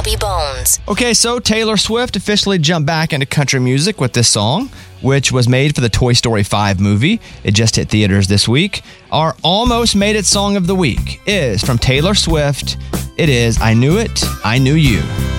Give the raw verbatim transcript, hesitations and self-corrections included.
Bobby Bones. Okay, so Taylor Swift officially jumped back into country music with this song, which was made for the Toy Story five movie. It just hit theaters this week. Our almost made it song of the week is from Taylor Swift. It is I Knew It, I Knew You.